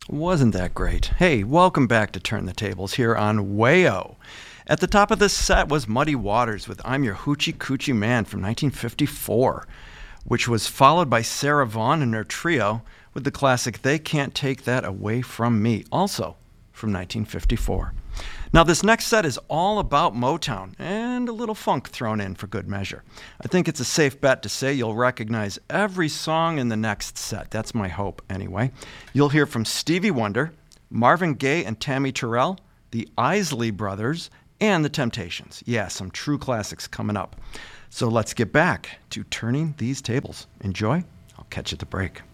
Wasn't that great? Hey, welcome back to Turn the Tables here on Wayo. At the top of this set was Muddy Waters with I'm Your Hoochie Coochie Man from 1954, which was followed by Sarah Vaughan and her trio with the classic They Can't Take That Away From Me, also from 1954. Now, this next set is all about Motown and a little funk thrown in for good measure. I think it's a safe bet to say you'll recognize every song in the next set. That's my hope, anyway. You'll hear from Stevie Wonder, Marvin Gaye and Tammy Terrell, the Isley Brothers, and the Temptations. Yeah, some true classics coming up. So let's get back to turning these tables. Enjoy. I'll catch you at the break.